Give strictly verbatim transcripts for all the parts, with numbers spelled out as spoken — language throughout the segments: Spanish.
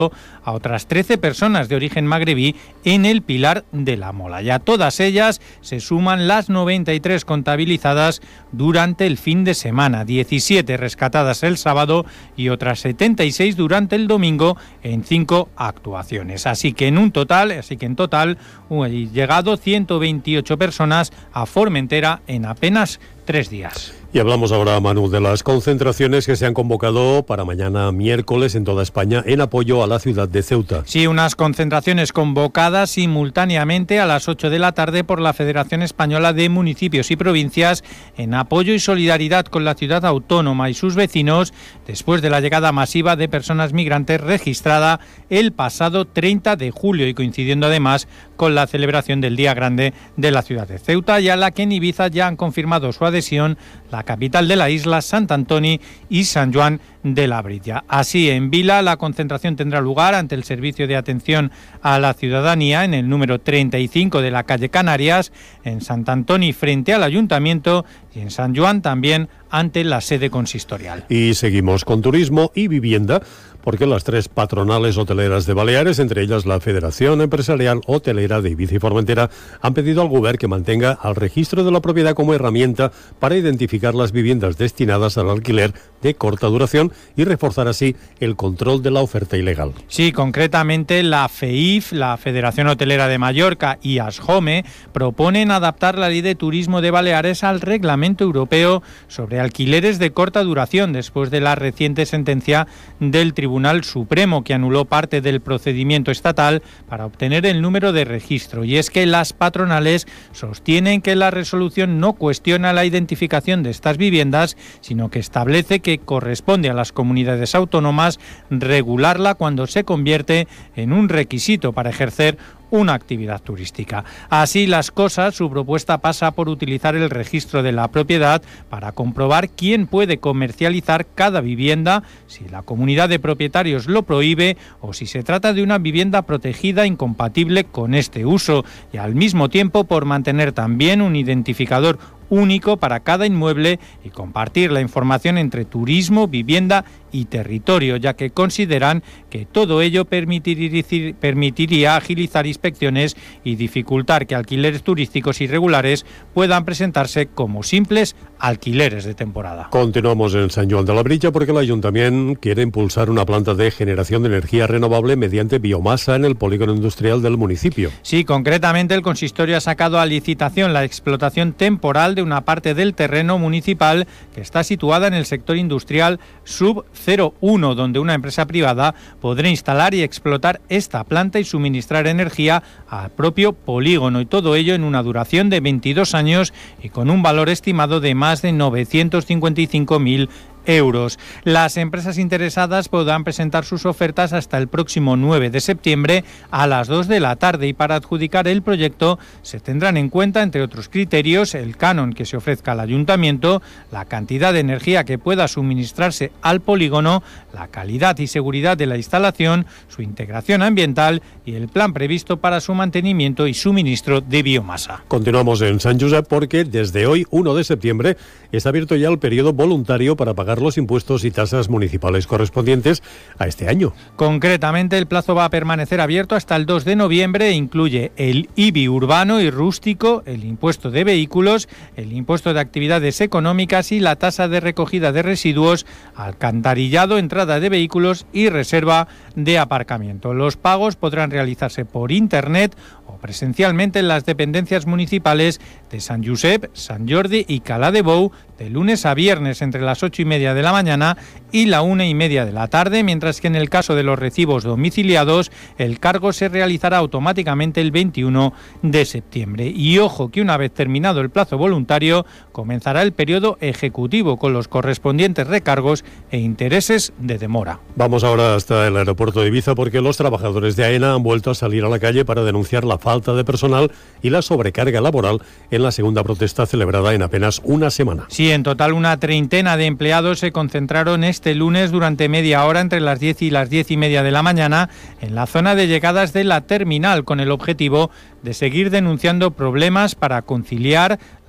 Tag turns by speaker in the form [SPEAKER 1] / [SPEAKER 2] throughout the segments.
[SPEAKER 1] a otras trece personas de origen magrebí en el Pilar de la Mola. Y a todas ellas se suman las noventa y tres contabilizadas durante el fin de semana, diecisiete rescatadas el sábado y otras setenta y seis durante el domingo en cinco actuaciones. Así que en un total, así que en total, han llegado ciento veintiocho personas a Formentera en apenas tres días.
[SPEAKER 2] Y hablamos ahora, Manu, de las concentraciones que se han convocado para mañana miércoles en toda España en apoyo a la ciudad de Ceuta.
[SPEAKER 1] Sí, unas concentraciones convocadas simultáneamente a las ocho de la tarde por la Federación Española de Municipios y Provincias en apoyo y solidaridad con la ciudad autónoma y sus vecinos después de la llegada masiva de personas migrantes registrada el pasado treinta de julio y coincidiendo además con la celebración del Día Grande de la ciudad de Ceuta, y a la que en Ibiza ya han confirmado su adhesión la capital de la isla, Sant Antoni y San Juan de la Brilla. Así, en Vila, la concentración tendrá lugar ante el Servicio de Atención a la Ciudadanía en el número treinta y cinco de la calle Canarias, en Sant Antoni frente al Ayuntamiento y en San Juan también ante la sede consistorial.
[SPEAKER 2] Y seguimos con turismo y vivienda, porque las tres patronales hoteleras de Baleares, entre ellas la Federación Empresarial Hotelera de Ibiza y Formentera, han pedido al Govern que mantenga el registro de la propiedad como herramienta para identificar las viviendas destinadas al alquiler de corta duración y reforzar así el control de la oferta ilegal.
[SPEAKER 1] Sí, concretamente la FEIF, la Federación Hotelera de Mallorca, y ASHOME proponen adaptar la Ley de Turismo de Baleares al Reglamento Europeo sobre alquileres de corta duración después de la reciente sentencia del Tribunal Supremo que anuló parte del procedimiento estatal para obtener el número de registro. Y es que las patronales sostienen que la resolución no cuestiona la identificación de estas viviendas, sino que establece que corresponde a las comunidades autónomas regularla cuando se convierte en un requisito para ejercer una actividad turística. Así las cosas, su propuesta pasa por utilizar el registro de la propiedad para comprobar quién puede comercializar cada vivienda, si la comunidad de propietarios lo prohíbe o si se trata de una vivienda protegida incompatible con este uso, y al mismo tiempo por mantener también un identificador único para cada inmueble y compartir la información entre turismo, vivienda y territorio, ya que consideran que todo ello permitiría, permitiría agilizar inspecciones y dificultar que alquileres turísticos irregulares puedan presentarse como simples alquileres de temporada.
[SPEAKER 2] Continuamos en Sant Joan de la Brilla porque el Ayuntamiento quiere impulsar una planta de generación de energía renovable mediante biomasa en el polígono industrial del municipio.
[SPEAKER 1] Sí, concretamente el consistorio ha sacado a licitación la explotación temporal de una parte del terreno municipal que está situada en el sector industrial sub cero uno, donde una empresa privada podrá instalar y explotar esta planta y suministrar energía al propio polígono, y todo ello en una duración de veintidós años y con un valor estimado de más de novecientos cincuenta y cinco mil euros. Las empresas interesadas podrán presentar sus ofertas hasta el próximo nueve de septiembre a las dos de la tarde, y para adjudicar el proyecto se tendrán en cuenta, entre otros criterios, el canon que se ofrezca al ayuntamiento, la cantidad de energía que pueda suministrarse al polígono, la calidad y seguridad de la instalación, su integración ambiental y el plan previsto para su mantenimiento y suministro de biomasa.
[SPEAKER 2] Continuamos en Sant Josep porque desde hoy, uno de septiembre, está abierto ya el periodo voluntario para pagar los impuestos y tasas municipales correspondientes a este año.
[SPEAKER 1] Concretamente, el plazo va a permanecer abierto hasta el dos de noviembre e incluye el I B I urbano y rústico, el impuesto de vehículos, el impuesto de actividades económicas y la tasa de recogida de residuos, alcantarillado, entrada de vehículos y reserva de aparcamiento. Los pagos podrán realizarse por internet o presencialmente en las dependencias municipales de Sant Josep, Sant Jordi y Cala de Bou de lunes a viernes entre las ocho y media de la mañana y la una y media de la tarde, mientras que en el caso de los recibos domiciliados el cargo se realizará automáticamente el veintiuno de septiembre. Y ojo que una vez terminado el plazo voluntario comenzará el periodo ejecutivo con los correspondientes recargos e intereses de demora.
[SPEAKER 2] Vamos ahora hasta el aeropuerto de Ibiza porque los trabajadores de AENA han vuelto a salir a la calle para denunciar la falta de personal y la sobrecarga laboral en la segunda protesta celebrada en apenas una semana.
[SPEAKER 1] Sí, en total una treintena de empleados se concentraron este lunes durante media hora entre las diez y las diez y media de la mañana en la zona de llegadas de la terminal, con el objetivo de seguir denunciando problemas para conciliar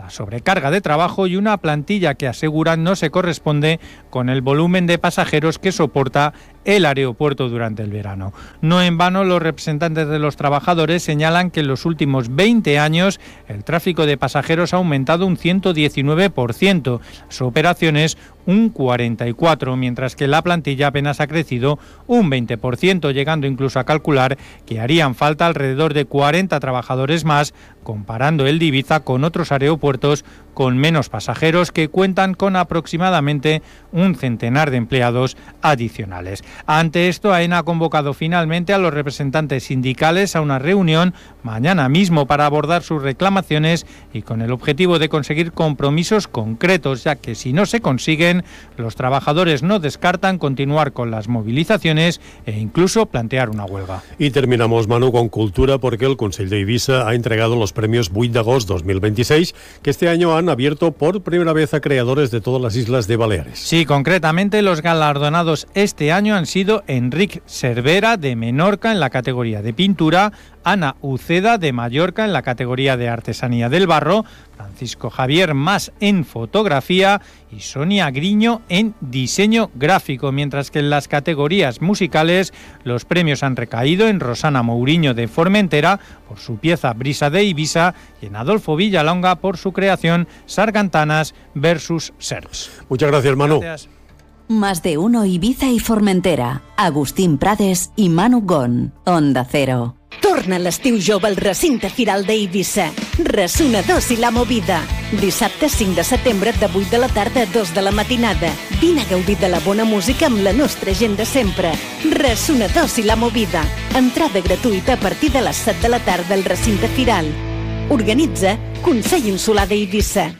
[SPEAKER 1] la sobrecarga de trabajo y una plantilla que aseguran no se corresponde con el volumen de pasajeros que soporta el aeropuerto durante el verano. No en vano, los representantes de los trabajadores señalan que en los últimos veinte años el tráfico de pasajeros ha aumentado un ciento diecinueve por ciento, las operaciones un cuarenta y cuatro por ciento, mientras que la plantilla apenas ha crecido un veinte por ciento, llegando incluso a calcular que harían falta alrededor de cuarenta trabajadores más, comparando el de Ibiza con otros aeropuertos con menos pasajeros que cuentan con aproximadamente un centenar de empleados adicionales. Ante esto, AENA ha convocado finalmente a los representantes sindicales a una reunión mañana mismo para abordar sus reclamaciones y con el objetivo de conseguir compromisos concretos, ya que si no se consiguen, los trabajadores no descartan continuar con las movilizaciones e incluso plantear una huelga.
[SPEAKER 2] Y terminamos, Manu, con cultura, porque el Consell d'Eivissa ha entregado los premios vuit d'agost dos mil veintiséis, que este año han abierto por primera vez a creadores de todas las islas de Baleares.
[SPEAKER 1] Sí, concretamente los galardonados este año han sido Enric Cervera de Menorca en la categoría de pintura, Ana Uceda de Mallorca en la categoría de artesanía del barro, Francisco Javier Mas en fotografía y Sonia Griño en diseño gráfico, mientras que en las categorías musicales los premios han recaído en Rosana Mouriño de Formentera por su pieza Brisa de Ibiza y en Adolfo Villalonga por su creación Sargantanas versus Serbs.
[SPEAKER 2] Muchas gracias, Manu.
[SPEAKER 1] Gracias.
[SPEAKER 3] Más de uno Ibiza i Formentera. Agustín Prades i Manu Gon. Onda Cero.
[SPEAKER 4] Torna l'estiu jove al recinte firal d'Eivissa. Ressonadors i la movida. Dissabte cinc de setembre de vuit de la tarda a dos de la matinada. Vine a gaudir de la bona música amb la nostra gent de sempre. Ressonadors i la movida. Entrada gratuïta a partir de les set de la tarda al recinte firal. Organitza Consell Insular d'Eivissa.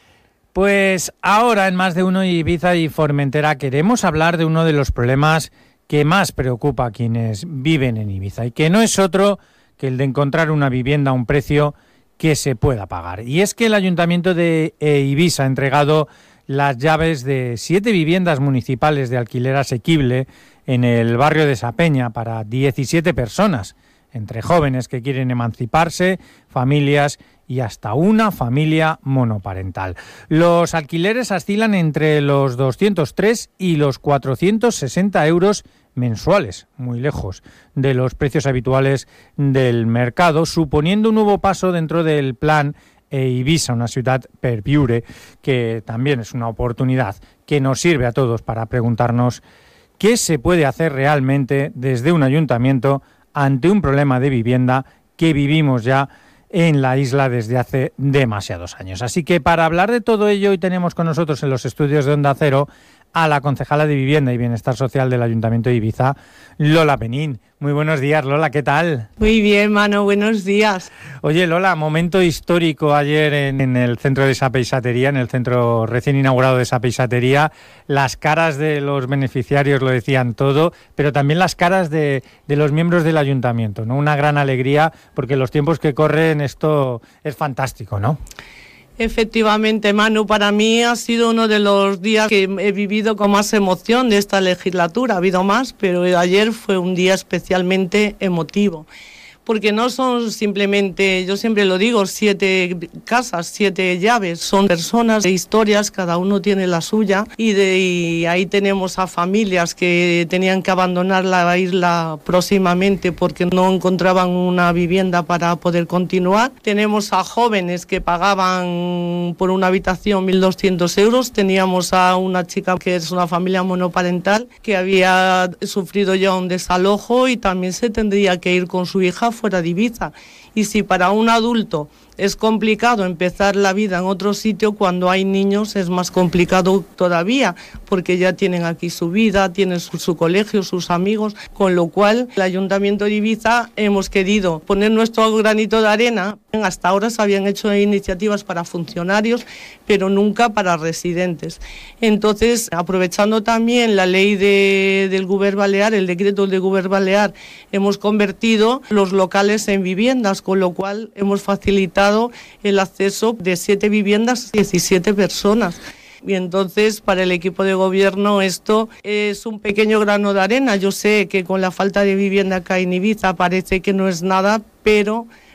[SPEAKER 1] Pues ahora en Más de uno Ibiza y Formentera queremos hablar de uno de los problemas que más preocupa a quienes viven en Ibiza y que no es otro que el de encontrar una vivienda a un precio que se pueda pagar. Y es que el Ayuntamiento de Ibiza ha entregado las llaves de siete viviendas municipales de alquiler asequible en el barrio de Sapeña para diecisiete personas, entre jóvenes que quieren emanciparse, familias y hasta una familia monoparental. Los alquileres oscilan entre los doscientos tres y los cuatrocientos sesenta euros mensuales, muy lejos de los precios habituales del mercado, suponiendo un nuevo paso dentro del plan Ibiza, una ciudad per viure, que también es una oportunidad que nos sirve a todos para preguntarnos qué se puede hacer realmente desde un ayuntamiento ante un problema de vivienda que vivimos ya en la isla desde hace demasiados años. Así que para hablar de todo ello, hoy tenemos con nosotros en los estudios de Onda Cero a la concejala de Vivienda y Bienestar Social del Ayuntamiento de Ibiza, Lola Penín. Muy buenos días, Lola, ¿qué tal?
[SPEAKER 5] Muy bien, Manu, buenos días.
[SPEAKER 1] Oye, Lola, momento histórico ayer en, en el centro de esa peisatería, en el centro recién inaugurado de esa peisatería. Las caras de los beneficiarios lo decían todo, pero también las caras de, de los miembros del Ayuntamiento, ¿no? Una gran alegría, porque los tiempos que corren esto es fantástico, ¿no?
[SPEAKER 5] Efectivamente, Manu, para mí ha sido uno de los días que he vivido con más emoción de esta legislatura. Ha habido más, pero ayer fue un día especialmente emotivo. Porque no son simplemente, yo siempre lo digo, siete casas, siete llaves, son personas de historias, cada uno tiene la suya, y, de, y ahí tenemos a familias que tenían que abandonar la isla próximamente porque no encontraban una vivienda para poder continuar. Tenemos a jóvenes que pagaban por una habitación mil doscientos euros, teníamos a una chica que es una familia monoparental que había sufrido ya un desalojo y también se tendría que ir con su hija fuera de Ibiza. Y si para un adulto es complicado empezar la vida en otro sitio, cuando hay niños es más complicado todavía, porque ya tienen aquí su vida, tienen su, su colegio, sus amigos, con lo cual el Ayuntamiento de Ibiza hemos querido poner nuestro granito de arena. Hasta ahora se habían hecho iniciativas para funcionarios, pero nunca para residentes. Entonces, aprovechando también la ley de, del Govern Balear, el decreto del Govern Balear, hemos convertido los locales en viviendas, con lo cual hemos facilitado el acceso de siete viviendas a diecisiete personas. Y entonces, para el equipo de gobierno esto es un pequeño grano de arena. Yo sé que con la falta de vivienda acá en Ibiza parece que no es nada, pero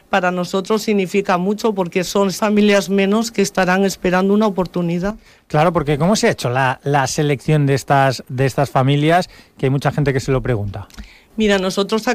[SPEAKER 5] para nosotros significa mucho porque son familias menos que estarán esperando una oportunidad.
[SPEAKER 1] Claro, porque ¿cómo se ha hecho la, la selección de estas, de estas familias? Que hay mucha gente que se lo pregunta.
[SPEAKER 5] Mira, nosotros